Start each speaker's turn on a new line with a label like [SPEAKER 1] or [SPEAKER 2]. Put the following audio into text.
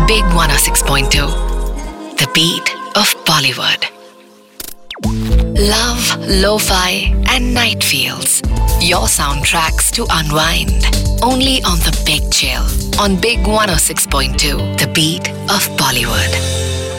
[SPEAKER 1] Big 106.2, the beat of Bollywood. Love, lo-fi and night feels. Your soundtracks to unwind. Only on the Big Chill. On Big 106.2, the beat of Bollywood.